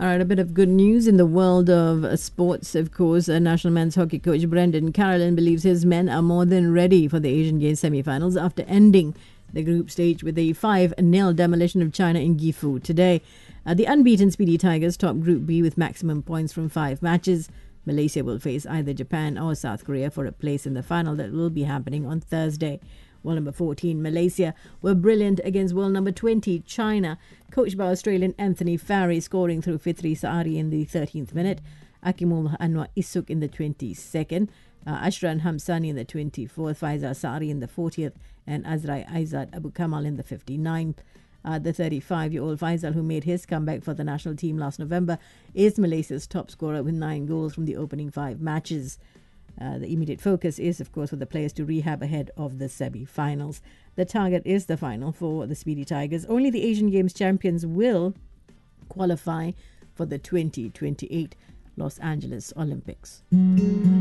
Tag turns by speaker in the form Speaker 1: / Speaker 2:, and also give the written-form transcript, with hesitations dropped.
Speaker 1: All right, a bit of good news in the world of sports. Of course, national men's hockey coach Brendan Carolyn believes his men are more than ready for the Asian Games semi-finals after ending the group stage with a 5-0 demolition of China in Gifu today. The unbeaten Speedy Tigers top Group B with maximum points from 5 matches. Malaysia will face either Japan or South Korea for a place in the final that will be happening on Thursday. World number 14, Malaysia, were brilliant against world number 20, China, coached by Australian Anthony Farry, scoring through Fitri Saari in the 13th minute, Akimul Anwar Isuk in the 22nd, Ashran Hamsani in the 24th, Faizal Sari in the 40th, and Azrai Aizad Abu Kamal in the 59th. The 35-year-old Faisal, who made his comeback for the national team last November, is Malaysia's top scorer with 9 goals from the opening 5 matches. The immediate focus is, of course, for the players to rehab ahead of the semi-finals. The target is the final for the Speedy Tigers. Only the Asian Games champions will qualify for the 2028 Los Angeles Olympics.